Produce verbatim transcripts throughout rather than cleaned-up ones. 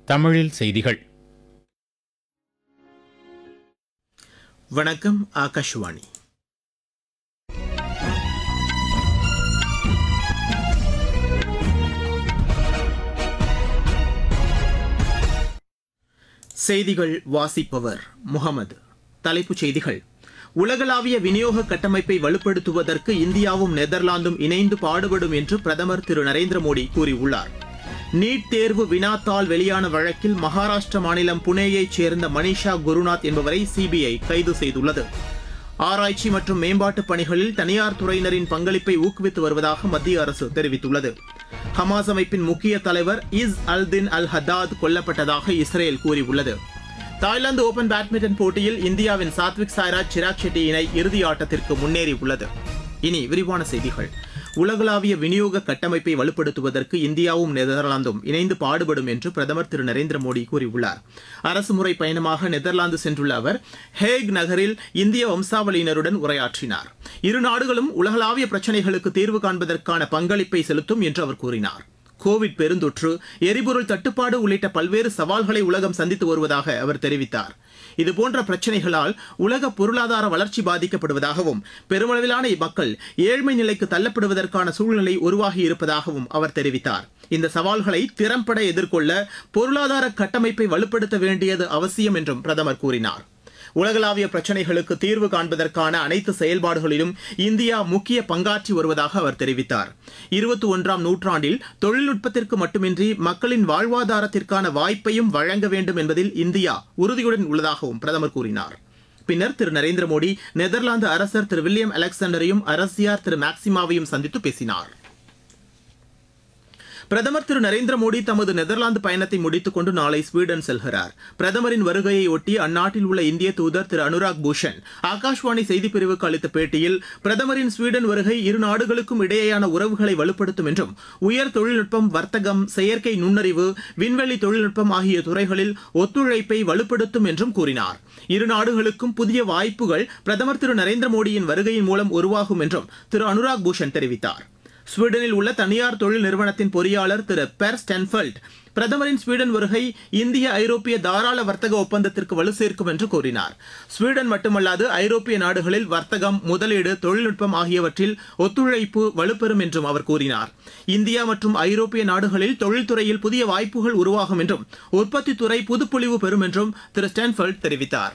தமிழில் செய்திகள். வணக்கம். ஆகாஷ்வாணி. செய்திகள் வாசிப்பவர் முகமது. தலைப்புச் செய்திகள். உலகளாவிய விநியோக கட்டமைப்பை வலுப்படுத்துவதற்கு இந்தியாவும் நெதர்லாந்தும் இணைந்து பாடுபடும் என்று பிரதமர் திரு நரேந்திர மோடி கூறியுள்ளார். நீட் தேர்வு வினாத்தாள் வெளியான வழக்கில் மகாராஷ்டிர மாநிலம் புனேயைச் சேர்ந்த மனிஷா குருநாத் என்பவரை சிபிஐ கைது செய்துள்ளது. ஆராய்ச்சி மற்றும் மேம்பாட்டுப் பணிகளில் தனியார் துறையினரின் பங்களிப்பை ஊக்குவித்து வருவதாக மத்திய அரசு தெரிவித்துள்ளது. ஹமாஸ் அமைப்பின் முக்கிய தலைவர் இஸ் அல்தின் அல் ஹத்தாத் கொல்லப்பட்டதாக இஸ்ரேல் கூறியுள்ளது. தாய்லாந்து ஓபன் பேட்மிண்டன் போட்டியில் இந்தியாவின் சாத்விக் சாய்ராஜ் சிராக் ஷெட்டி இணை இறுதி ஆட்டத்திற்கு முன்னேறியுள்ளது. இனி விரிவான செய்திகள். உலகளாவிய விநியோக கட்டமைப்பை வலுப்படுத்துவதற்கு இந்தியாவும் நெதர்லாந்தும் இணைந்து பாடுபடும் என்று பிரதமர் திரு நரேந்திர மோடி கூறியுள்ளார். அரசுமுறை பயணமாக நெதர்லாந்து சென்றுள்ள அவர் ஹேக் நகரில் இந்திய வம்சாவளியினருடன் உரையாற்றினார். இரு நாடுகளும் உலகளாவிய பிரச்சினைகளுக்கு தீர்வு காண்பதற்கான பங்களிப்பை செலுத்தும் என்று அவர் கூறினார். கோவிட் பெருந்தொற்று, எரிபொருள் தட்டுப்பாடு உள்ளிட்ட பல்வேறு சவால்களை உலகம் சந்தித்து வருவதாக அவர் தெரிவித்தார். இதுபோன்ற பிரச்சினைகளால் உலக பொருளாதார வளர்ச்சி பாதிக்கப்படுவதாகவும் பெருமளவிலான மக்கள் ஏழ்மை நிலைக்கு தள்ளப்படுவதற்கான சூழ்நிலை உருவாகி இருப்பதாகவும் அவர் தெரிவித்தார். இந்த சவால்களை திறம்பட எதிர்கொள்ள பொருளாதார கட்டமைப்பை வலுப்படுத்த வேண்டியது அவசியம் என்றும் பிரதமர் கூறினார். உலகளாவிய பிரச்சினைகளுக்கு தீர்வு காண்பதற்கான அனைத்து செயல்பாடுகளிலும் இந்தியா முக்கிய பங்காற்றி வருவதாக அவர் தெரிவித்தார். இருபத்தி ஒன்றாம் நூற்றாண்டில் தொழில்நுட்பத்திற்கு மட்டுமின்றி மக்களின் வாழ்வாதாரத்திற்கான வாய்ப்பையும் வழங்க வேண்டும் என்பதில் இந்தியா உறுதியுடன் உள்ளதாகவும் பிரதமர் கூறினார். பின்னர் திரு நரேந்திர மோடி நெதர்லாந்து அரசர் திரு வில்லியம் அலெக்சாண்டரையும் அரசியார் திரு மேக்சிமாவையும் சந்தித்து பேசினார். பிரதமர் திரு நரேந்திர மோடி தமது நெதர்லாந்து பயணத்தை முடித்துக் கொண்டு நாளை ஸ்வீடன் செல்கிறார். பிரதமரின் வருகையை ஒட்டி அந்நாட்டில் உள்ள இந்திய தூதர் திரு அனுராக் பூஷன் ஆகாஷ்வாணி செய்திப்பிரிவுக்கு அளித்த பேட்டியில் பிரதமரின் ஸ்வீடன் வருகை இரு நாடுகளுக்கும் இடையேயான உறவுகளை வலுப்படுத்தும் என்றும் உயர் தொழில்நுட்பம், வர்த்தகம், செயற்கை நுண்ணறிவு, விண்வெளி தொழில்நுட்பம் ஆகிய துறைகளில் ஒத்துழைப்பை வலுப்படுத்தும் என்றும் கூறினார். இரு நாடுகளுக்கும் புதிய வாய்ப்புகள் பிரதமர் திரு நரேந்திர மோடியின் வருகையின் மூலம் உருவாகும் என்றும் திரு அனுராக் பூஷன் தெரிவித்தார். ஸ்வீடனில் உள்ள தனியார் தொழில் நிறுவனத்தின் பொறியாளர் திரு பெர் ஸ்டென்ஃபெல்ட் பிரதமரின் ஸ்வீடன் வருகை இந்திய ஐரோப்பிய தாராள வர்த்தக ஒப்பந்தத்திற்கு வலு சேர்க்கும் என்று கூறினார். ஸ்வீடன் மட்டுமல்லாது ஐரோப்பிய நாடுகளில் வர்த்தகம், முதலீடு, தொழில்நுட்பம் ஆகியவற்றில் ஒத்துழைப்பு வலுப்பெறும் என்றும் அவர் கூறினார். இந்தியா மற்றும் ஐரோப்பிய நாடுகளில் தொழில்துறையில் புதிய வாய்ப்புகள் உருவாகும் என்றும் உற்பத்தித் துறை புதுப்பொலிவு பெறும் என்றும் திரு ஸ்டென்ஃபெல்ட் தெரிவித்தார்.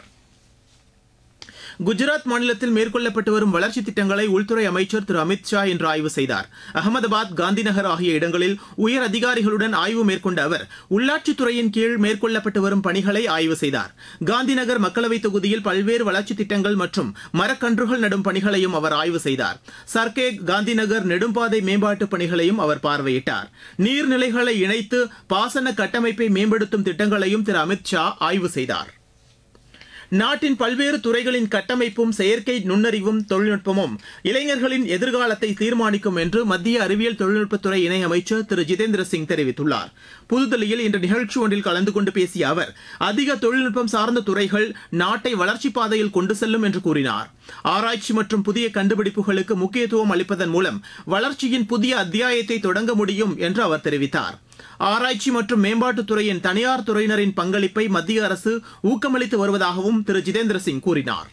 குஜராத் மாநிலத்தில் மேற்கொள்ளப்பட்டு வரும் வளர்ச்சித் திட்டங்களை உள்துறை அமைச்சர் திரு அமித் ஷா இன்று ஆய்வு செய்தார். அகமதாபாத், காந்திநகர் ஆகிய இடங்களில் உயர் அதிகாரிகளுடன் ஆய்வு மேற்கொண்ட அவர் உள்ளாட்சித் துறையின் கீழ் மேற்கொள்ளப்பட்டு வரும் பணிகளை ஆய்வு செய்தார். காந்திநகர் மக்களவைத் தொகுதியில் பல்வேறு வளர்ச்சித் திட்டங்கள் மற்றும் மரக்கன்றுகள் நடும் பணிகளையும் அவர் ஆய்வு செய்தார். சர்க்கேக், காந்திநகர் நெடும்பாதை மேம்பாட்டுப் பணிகளையும் அவர் பார்வையிட்டார். நீர்நிலைகளை இணைத்து பாசன கட்டமைப்பை மேம்படுத்தும் திட்டங்களையும் திரு அமித் ஷா ஆய்வு செய்தார். நாட்டின் பல்வேறு துறைகளின் கட்டமைப்பும் செயற்கை நுண்ணறிவும் தொழில்நுட்பமும் இளைஞர்களின் எதிர்காலத்தை தீர்மானிக்கும் என்று மத்திய அறிவியல் தொழில்நுட்பத்துறை இணையமைச்சர் திரு ஜிதேந்திர சிங் தெரிவித்துள்ளார். புதுதில்லியில் இன்று நிகழ்ச்சி ஒன்றில் கலந்து கொண்டு பேசிய அவர் அதிக தொழில்நுட்பம் சார்ந்த துறைகள் நாட்டை வளர்ச்சிப் பாதையில் கொண்டு செல்லும் என்று கூறினார். ஆராய்ச்சி மற்றும் புதிய கண்டுபிடிப்புகளுக்கு முக்கியத்துவம் அளிப்பதன் மூலம் வளர்ச்சியின் புதிய அத்தியாயத்தை தொடங்க முடியும் என்று அவர் தெரிவித்தார். ஆராய்ச்சி மற்றும் மேம்பாட்டுத் துறையின் தனியார் துறையினரின் பங்களிப்பை மத்திய அரசு ஊக்கமளித்து வருவதாகவும் திரு ஜிதேந்திர சிங் கூறினார்.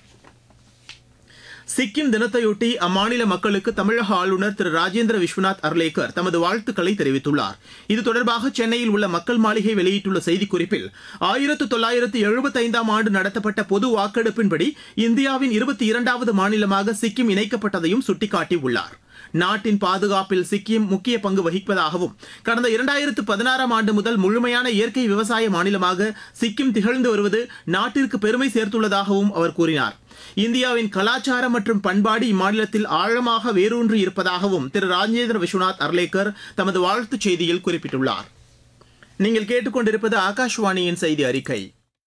சிக்கிம் தினத்தையொட்டி அம்மாநில மக்களுக்கு தமிழக ஆளுநர் திரு ராஜேந்திர விஸ்வநாத் அர்லேக்கர் தமது வாழ்த்துக்களை தெரிவித்துள்ளார். இது தொடர்பாக சென்னையில் உள்ள மக்கள் மாளிகை வெளியிட்டுள்ள செய்திக்குறிப்பில் ஆயிரத்து தொள்ளாயிரத்து எழுபத்தைந்தாம் ஆண்டு நடத்தப்பட்ட பொது வாக்கெடுப்பின்படி இந்தியாவின் இருபத்தி இரண்டாவது மாநிலமாக சிக்கிம் இணைக்கப்பட்டதையும் சுட்டிக்காட்டியுள்ளார். நாட்டின் பாதுகாப்பில் சிக்கிம் முக்கிய பங்கு வகிப்பதாகவும் கடந்த இரண்டாயிரத்து பதினாறாம் ஆண்டு முதல் முழுமையான இயற்கை விவசாய மாநிலமாக சிக்கிம் திகழ்ந்து வருவது நாட்டிற்கு பெருமை சேர்த்துள்ளதாகவும் அவர் கூறினார். இந்தியாவின் கலாச்சாரம் மற்றும் பண்பாடு இம்மாநிலத்தில் ஆழமாக வேரூன்றி இருப்பதாகவும் திரு ராஜேந்திர விஸ்வநாத் அர்லேக்கர் தமது வாழ்த்துச் செய்தியில் குறிப்பிட்டுள்ளார். நீங்கள் கேட்டுக்கொண்டிருப்பது ஆகாஷ்வாணியின் செய்தி அறிக்கை.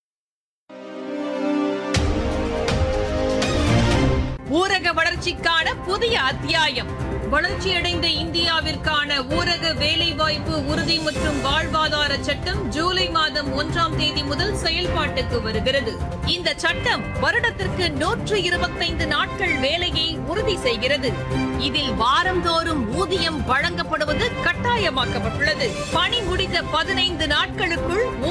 ஊரக வளர்ச்சிக்கான புதிய அத்தியாயம். வளர்ச்சியடைந்த இந்தியாவிற்கான ஊரக வேலைவாய்ப்பு உறுதி மற்றும் வாழ்வாதார சட்டம் ஜூலை மாதம் ஒன்றாம் தேதி முதல் செயல்பாட்டுக்கு வருகிறது. இந்த சட்டம் வருடத்திற்கு நூற்று இருபத்தைந்து நாட்கள் வேலையை உறுதி செய்கிறது. இதில் வாரந்தோறும் ஊதியம் வழங்கப்படுவது கட்டாயமாக்கப்பட்டுள்ளது. பணி முடிந்த பதினைந்து நாட்களுக்குள்